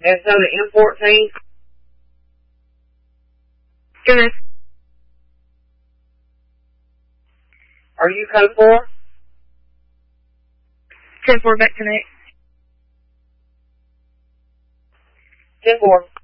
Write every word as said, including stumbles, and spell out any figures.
Arizona M fourteen. Connect. Are you code four? ten four, back connect. ten four.